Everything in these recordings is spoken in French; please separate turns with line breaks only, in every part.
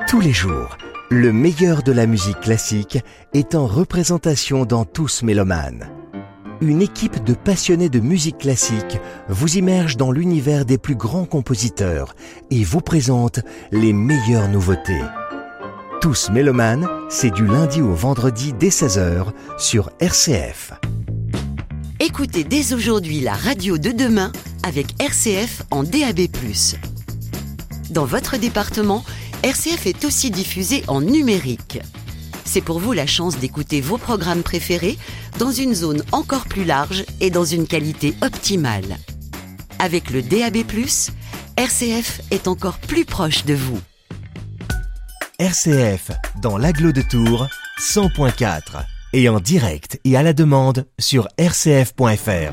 Tous les jours, le meilleur de la musique classique est en représentation dans Tous Mélomanes. Une équipe de passionnés de musique classique vous immerge dans l'univers des plus grands compositeurs et vous présente les meilleures nouveautés. Tous Mélomanes, c'est du lundi au vendredi dès 16h sur RCF.
Écoutez dès aujourd'hui la radio de demain avec RCF en DAB+. Dans votre département, RCF est aussi diffusé en numérique. C'est pour vous la chance d'écouter vos programmes préférés dans une zone encore plus large et dans une qualité optimale. Avec le DAB+, RCF est encore plus proche de vous.
RCF, dans l'Agglo de Tours, 100.4 et en direct et à la demande sur rcf.fr.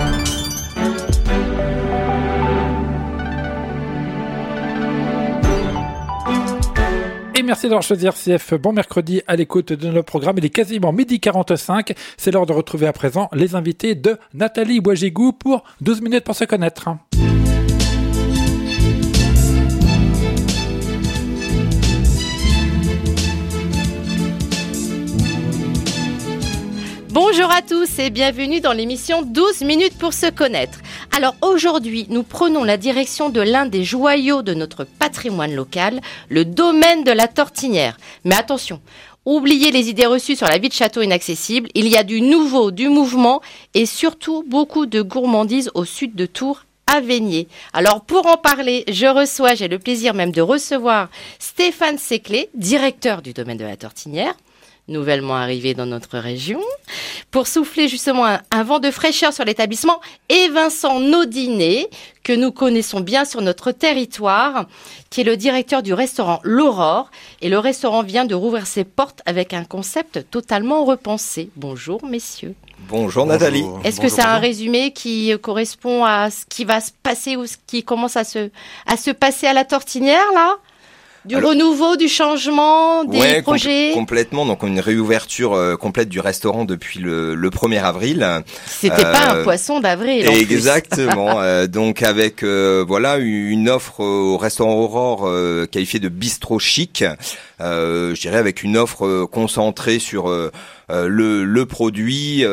Et merci d'avoir choisi RCF. Bon mercredi à l'écoute de notre programme. Il est quasiment 12h45. C'est l'heure de retrouver à présent les invités de Nathalie Boisgigou pour 12 minutes pour se connaître.
Bonjour à tous et bienvenue dans l'émission 12 minutes pour se connaître. Alors aujourd'hui, nous prenons la direction de l'un des joyaux de notre patrimoine local, le domaine de la Tortinière. Mais attention, oubliez les idées reçues sur la vie de château inaccessible. Il y a du nouveau, du mouvement et surtout beaucoup de gourmandises au sud de Tours, à Vaigné. Alors pour en parler, j'ai le plaisir même de recevoir Stéphane Seclet, directeur du domaine de la Tortinière, nouvellement arrivé dans notre région, pour souffler justement un vent de fraîcheur sur l'établissement, et Vincent Naudinet, que nous connaissons bien sur notre territoire, qui est le directeur du restaurant L'Aurore. Et le restaurant vient de rouvrir ses portes avec un concept totalement repensé. Bonjour messieurs.
Bonjour Nathalie.
Est-ce que c'est un résumé qui correspond à ce qui va se passer ou ce qui commence à se passer à la Tortinière là ? Renouveau, du changement, des projets.
Complètement. Donc une réouverture complète du restaurant depuis le 1er avril.
C'était pas un poisson d'avril.
Exactement. Donc avec une offre au restaurant Aurore qualifiée de bistrot chic. Je dirais avec une offre concentrée sur le produit,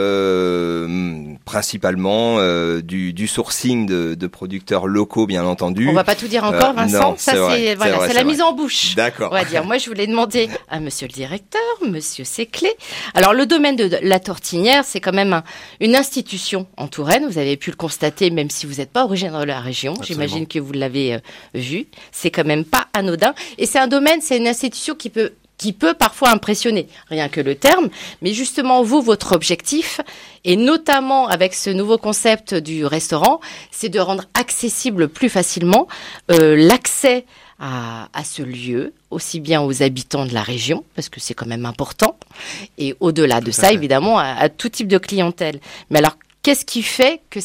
principalement du sourcing de producteurs locaux, bien entendu.
On va pas tout dire encore, Vincent.
Non,
c'est la mise en bouche.
D'accord.
On va dire. Moi, je voulais demander à Monsieur le directeur, Monsieur Seclet. Alors, le domaine de la Tortinière, c'est quand même une institution en Touraine. Vous avez pu le constater, même si vous n'êtes pas originaire de la région. Absolument. J'imagine que vous l'avez vu. C'est quand même pas anodin. Et c'est un domaine, c'est une institution qui peut parfois impressionner, rien que le terme, mais justement, vous, votre objectif, et notamment avec ce nouveau concept du restaurant, c'est de rendre accessible plus facilement l'accès à ce lieu, aussi bien aux habitants de la région, parce que c'est quand même important, et au-delà de ça, évidemment, à tout type de clientèle. Mais alors, qu'est-ce qui fait que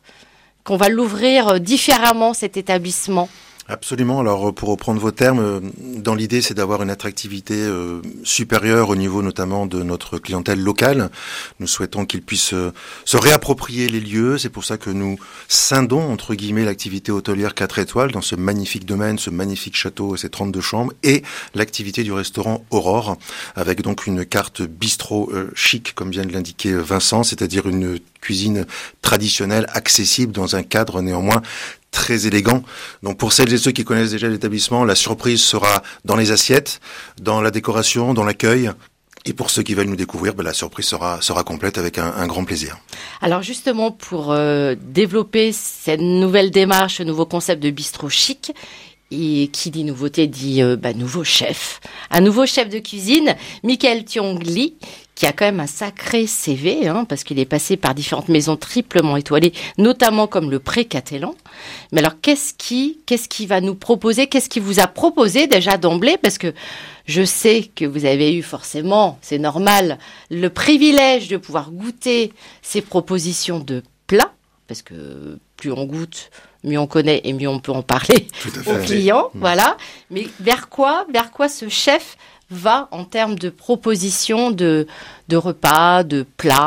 qu'on va l'ouvrir différemment, cet établissement ?
Absolument. Alors, pour reprendre vos termes, dans l'idée, c'est d'avoir une attractivité supérieure au niveau notamment de notre clientèle locale. Nous souhaitons qu'ils puissent se réapproprier les lieux. C'est pour ça que nous scindons, entre guillemets, l'activité hôtelière 4 étoiles dans ce magnifique domaine, ce magnifique château et ses 32 chambres, et l'activité du restaurant Aurore, avec donc une carte bistrot chic, comme vient de l'indiquer Vincent, c'est-à-dire une cuisine traditionnelle, accessible dans un cadre néanmoins très élégant. Donc pour celles et ceux qui connaissent déjà l'établissement, la surprise sera dans les assiettes, dans la décoration, dans l'accueil. Et pour ceux qui veulent nous découvrir, la surprise sera complète avec un grand plaisir. Alors
justement, pour développer cette nouvelle démarche, ce nouveau concept de bistrot chic, et qui dit nouveauté dit nouveau chef. Un nouveau chef de cuisine, Michael Tiongli, qui a quand même un sacré CV, parce qu'il est passé par différentes maisons triplement étoilées, notamment comme le Pré-Catelan. Mais alors, qu'est-ce qui va nous proposer ? Qu'est-ce qu'il vous a proposé déjà d'emblée ? Parce que je sais que vous avez eu forcément, c'est normal, le privilège de pouvoir goûter ces propositions de plats, parce que plus on goûte, mieux on connaît et mieux on peut en parler aux clients. Voilà. Mais vers quoi ce chef va en termes de propositions de repas, de plats,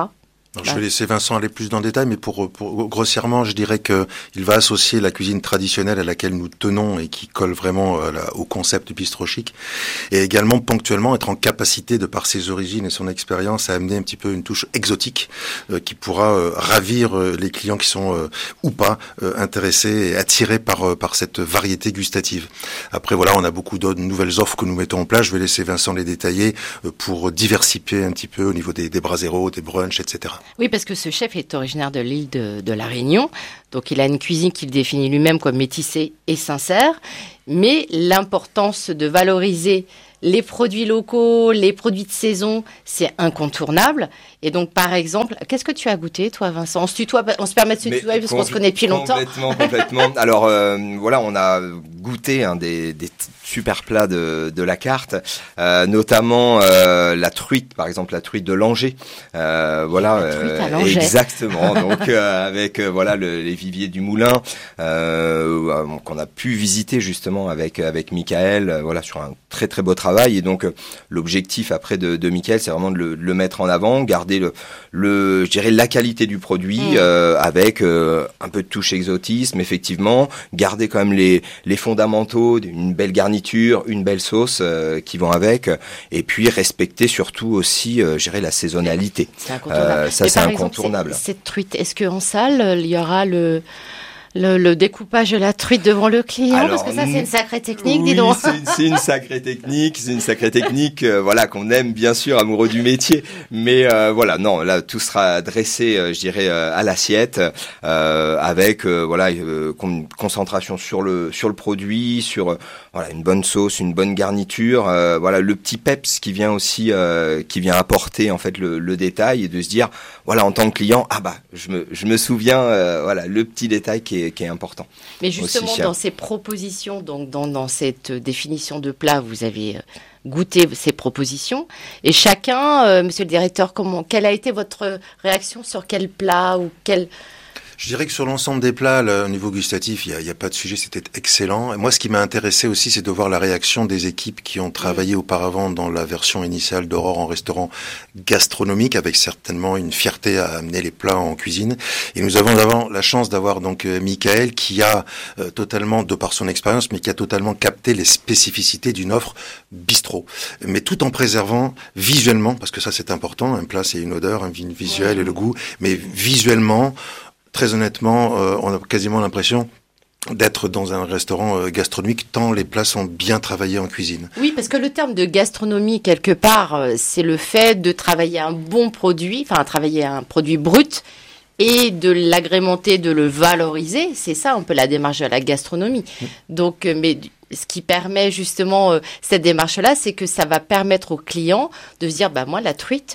Alors, je vais laisser Vincent aller plus dans le détail, mais pour grossièrement, je dirais que il va associer la cuisine traditionnelle à laquelle nous tenons et qui colle vraiment au concept du bistrot chic, et également ponctuellement être en capacité, de par ses origines et son expérience, à amener un petit peu une touche exotique qui pourra ravir les clients qui sont ou pas intéressés et attirés par cette variété gustative. Après, voilà, on a beaucoup d'autres nouvelles offres que nous mettons en place. Je vais laisser Vincent les détailler pour diversifier un petit peu au niveau des braseros, des brunchs, etc.
Oui, parce que ce chef est originaire de l'île de La Réunion, donc il a une cuisine qu'il définit lui-même comme métissée et sincère, mais l'importance de valoriser les produits locaux, les produits de saison, c'est incontournable. Et donc, par exemple, qu'est-ce que tu as goûté, toi, Vincent? On se permet de se tutoyer parce qu'on se connaît depuis longtemps.
Complètement. Alors, voilà, on a goûté des super plats de la carte, notamment la truite, par exemple, la truite de Langeais. Voilà,
la truite à Langeais.
Exactement. Donc, avec voilà les viviers du Moulin, qu'on a pu visiter justement avec Michael, voilà, sur un très très beau travail. Et donc, l'objectif après de Michael, c'est vraiment de le mettre en avant, garder je dirais la qualité du produit avec un peu de touche exotisme, effectivement, garder quand même les fondamentaux, une belle garniture, une belle sauce qui vont avec, et puis respecter surtout aussi, je dirais, la saisonnalité.
C'est incontournable.
Ça, c'est incontournable.
Cette truite, est-ce qu'en salle, il y aura le découpage de la truite devant le client? Alors, parce que ça, c'est une sacrée technique, dis donc.
C'est une sacrée technique, voilà, qu'on aime, bien sûr, amoureux du métier. Mais, voilà, non, là, tout sera dressé, je dirais, à l'assiette, avec, voilà, une concentration sur le produit, sur, voilà, une bonne sauce, une bonne garniture, voilà, le petit peps qui vient aussi, qui vient apporter, en fait, le détail, et de se dire, voilà, en tant que client, ah bah, je me souviens, voilà, le petit détail qui est important.
Mais justement, dans ces propositions, donc dans cette définition de plat, vous avez goûté ces propositions. Et chacun, monsieur le directeur, quelle a été votre réaction sur quel plat ou quel...
Je dirais que sur l'ensemble des plats, au niveau gustatif, il y a pas de sujet, c'était excellent. Et moi, ce qui m'a intéressé aussi, c'est de voir la réaction des équipes qui ont travaillé auparavant dans la version initiale d'Aurore en restaurant gastronomique, avec certainement une fierté à amener les plats en cuisine. Et nous avons la chance d'avoir donc Michael qui a totalement, de par son expérience, mais qui a totalement capté les spécificités d'une offre bistrot, mais tout en préservant visuellement, parce que ça c'est important. Un plat, c'est une odeur, un visuel et le goût, mais visuellement. Très honnêtement, on a quasiment l'impression d'être dans un restaurant gastronomique tant les plats sont bien travaillés en cuisine.
Oui, parce que le terme de gastronomie, quelque part, c'est le fait de travailler un bon produit, enfin travailler un produit brut et de l'agrémenter, de le valoriser. C'est ça un peu la démarche de la gastronomie. Donc, mais ce qui permet justement cette démarche-là, c'est que ça va permettre aux clients de se dire, bah moi la truite...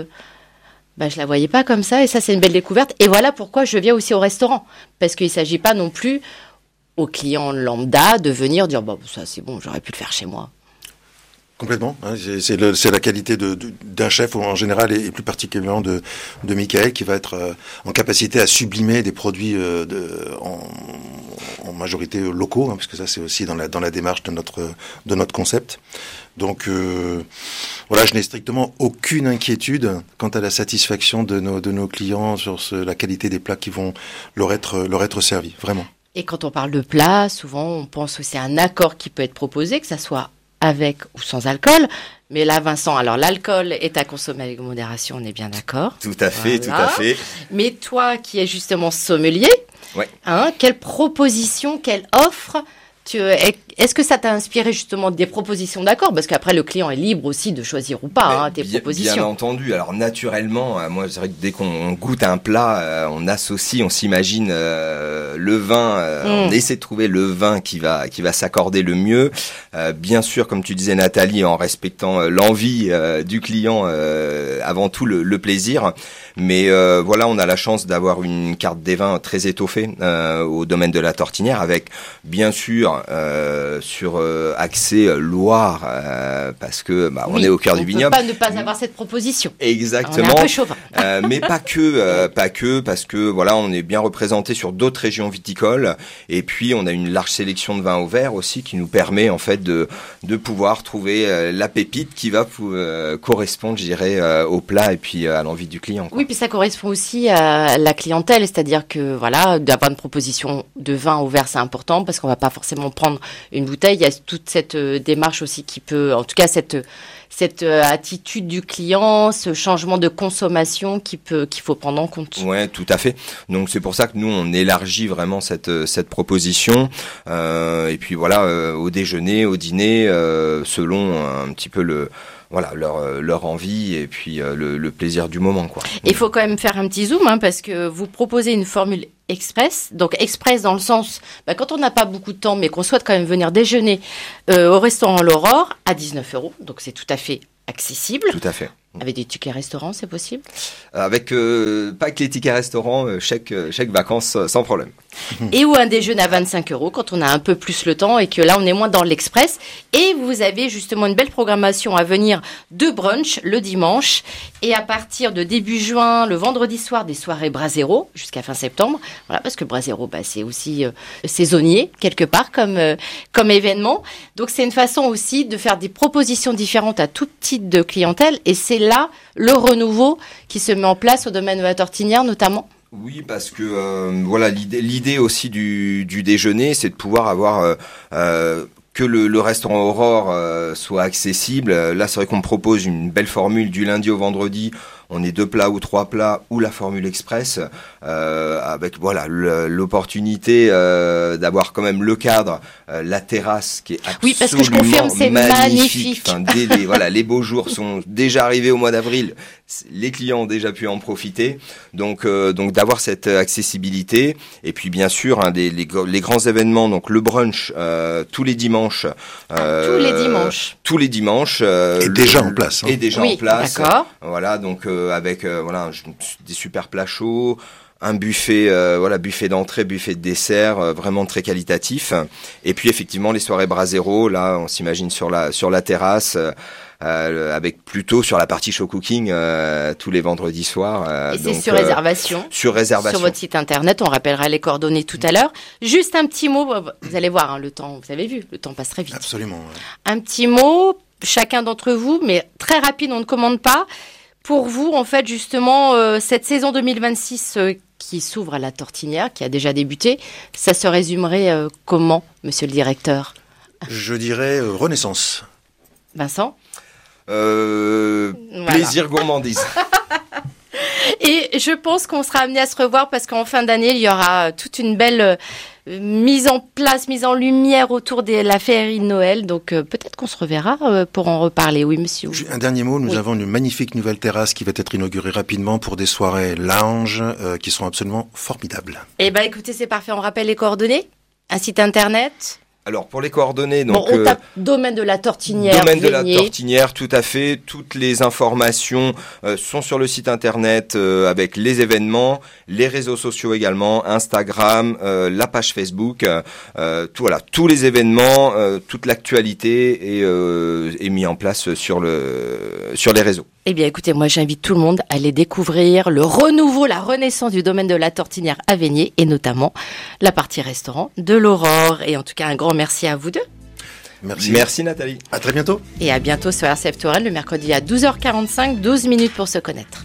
je la voyais pas comme ça, et ça c'est une belle découverte. Et voilà pourquoi je viens aussi au restaurant, parce qu'il s'agit pas non plus aux clients lambda de venir dire ça c'est bon, j'aurais pu le faire chez moi.
Complètement, hein, c'est la qualité d'un chef en général et plus particulièrement de Michael qui va être en capacité à sublimer des produits en majorité locaux, hein, parce que ça c'est aussi dans la démarche de notre concept. Donc voilà, je n'ai strictement aucune inquiétude quant à la satisfaction de nos clients sur la qualité des plats qui vont leur être servis, vraiment.
Et quand on parle de plats, souvent on pense aussi à un accord qui peut être proposé, que ça soit avec ou sans alcool. Mais là, Vincent, alors l'alcool est à consommer avec modération, on est bien d'accord.
Tout à fait, voilà. Tout à fait.
Mais toi qui es justement sommelier,
ouais.
Quelle proposition, quelle offre est-ce que ça t'a inspiré justement des propositions d'accord? Parce qu'après, le client est libre aussi de choisir ou pas tes propositions.
Bien entendu. Alors naturellement, moi, c'est vrai que dès qu'on goûte un plat, on associe, on s'imagine le vin. On essaie de trouver le vin qui va s'accorder le mieux. Bien sûr, comme tu disais Nathalie, en respectant l'envie du client, avant tout le plaisir. Mais voilà, on a la chance d'avoir une carte des vins très étoffée au domaine de la Tortinière, avec bien sûr sur accès Loire, parce que on est au cœur du vignoble.
On ne peut pas ne pas avoir cette proposition.
Exactement.
On est un peu chauvin.
Mais pas que, parce que voilà, on est bien représenté sur d'autres régions viticoles, et puis on a une large sélection de vins au verre aussi qui nous permet en fait de pouvoir trouver la pépite qui va correspondre, je dirais, au plat et puis à l'envie du client, quoi.
Oui, puis ça correspond aussi à la clientèle, c'est-à-dire que voilà, d'avoir une proposition de vin au verre, c'est important parce qu'on va pas forcément prendre une bouteille. Il y a toute cette démarche aussi qui peut, en tout cas cette attitude du client, ce changement de consommation qu'il faut prendre en compte.
Ouais, tout à fait. Donc c'est pour ça que nous on élargit vraiment cette proposition. Et puis voilà, au déjeuner, au dîner, selon un petit peu leur envie et puis le plaisir du moment, quoi.
Il faut quand même faire un petit zoom, parce que vous proposez une formule express. Donc express dans le sens, quand on n'a pas beaucoup de temps, mais qu'on souhaite quand même venir déjeuner au restaurant L'Aurore à 19 €. Donc c'est tout à fait accessible.
Tout à fait.
Avec des tickets restaurants, c'est possible?
Avec pas que les tickets restaurants, chèque vacances sans problème.
Et ou un déjeuner à 25 € quand on a un peu plus le temps et que là on est moins dans l'express. Et vous avez justement une belle programmation à venir de brunch le dimanche et à partir de début juin, le vendredi soir, des soirées Brasero jusqu'à fin septembre. Voilà, parce que le Brasero, c'est aussi saisonnier quelque part comme événement. Donc c'est une façon aussi de faire des propositions différentes à tout type de clientèle et c'est là le renouveau qui se met en place au domaine de la Tortinière notamment.
Oui, parce que voilà, l'idée aussi du déjeuner, c'est de pouvoir avoir que le restaurant Aurore soit accessible. Là, c'est vrai qu'on propose une belle formule du lundi au vendredi. On est 2 plats ou 3 plats ou la formule express avec voilà l'opportunité d'avoir quand même le cadre, la terrasse qui est absolument
oui, parce que je confirme, c'est magnifique.
Enfin, voilà, les beaux jours sont déjà arrivés au mois d'avril. Les clients ont déjà pu en profiter. Donc d'avoir cette accessibilité et puis bien sûr les grands événements, donc le brunch tous les dimanches. Tous les dimanches.
Et déjà en place.
Et déjà en place.
D'accord.
Voilà, donc avec des super plats chauds, un buffet buffet d'entrée, buffet de dessert, vraiment très qualitatif. Et puis effectivement les soirées Brasero, là on s'imagine sur la terrasse. Avec plutôt sur la partie show cooking tous les vendredis soirs.
Et c'est sur réservation.
Sur réservation.
Sur votre site internet, on rappellera les coordonnées tout à l'heure. Juste un petit mot, vous allez voir, le temps, vous avez vu, le temps passe très vite.
Absolument. Ouais.
Un petit mot, chacun d'entre vous, mais très rapide, on ne commande pas. Pour vous, en fait, justement, cette saison 2026 qui s'ouvre à la Tortinière, qui a déjà débuté, ça se résumerait comment, monsieur le directeur?
Je dirais renaissance.
Vincent?
Plaisir, gourmandise.
Et je pense qu'on sera amené à se revoir parce qu'en fin d'année, il y aura toute une belle mise en place, mise en lumière autour de la féerie de Noël. Donc peut-être qu'on se reverra pour en reparler. Oui, monsieur.
Un dernier mot, nous avons une magnifique nouvelle terrasse qui va être inaugurée rapidement pour des soirées lounge qui seront absolument formidables.
Eh bien, écoutez, c'est parfait. On rappelle les coordonnées. Un site internet.
Alors pour les coordonnées, donc
on tape domaine de la Tortinière.
Domaine de la Tortinière, tout à fait. Toutes les informations sont sur le site internet avec les événements, les réseaux sociaux également, Instagram, la page Facebook, tous les événements, toute l'actualité est mis en place sur les réseaux.
Eh bien, écoutez, moi, j'invite tout le monde à aller découvrir le renouveau, la renaissance du domaine de la Tortinière à Veigné et notamment la partie restaurant de l'Aurore. Et en tout cas, un grand merci à vous deux.
Merci Nathalie.
À très bientôt.
Et à bientôt sur RCF Touraine, le mercredi à 12h45, 12 minutes pour se connaître.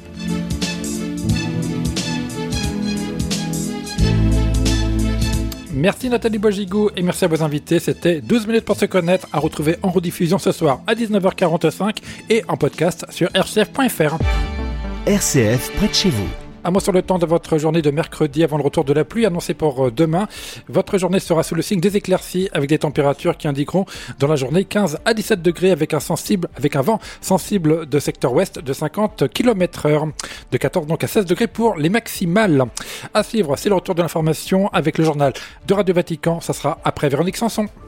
Merci Nathalie Boisgigou et merci à vos invités. C'était 12 minutes pour se connaître, à retrouver en rediffusion ce soir à 19h45 et en podcast sur rcf.fr.
RCF près de chez vous.
Un mot sur le temps de votre journée de mercredi avant le retour de la pluie annoncé pour demain. Votre journée sera sous le signe des éclaircies avec des températures qui indiqueront dans la journée 15 à 17 degrés avec un vent sensible de secteur ouest de 50 km/h. De 14 donc à 16 degrés pour les maximales. À suivre, c'est le retour de l'information avec le journal de Radio Vatican. Ça sera après Véronique Sanson.